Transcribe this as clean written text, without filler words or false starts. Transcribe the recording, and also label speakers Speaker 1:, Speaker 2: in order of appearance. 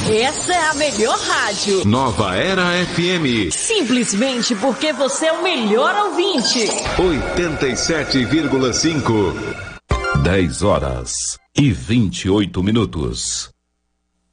Speaker 1: Essa é a melhor rádio.
Speaker 2: Nova Era FM.
Speaker 1: Simplesmente porque você é o melhor ouvinte.
Speaker 2: 87,5. 10 horas e 28 minutos.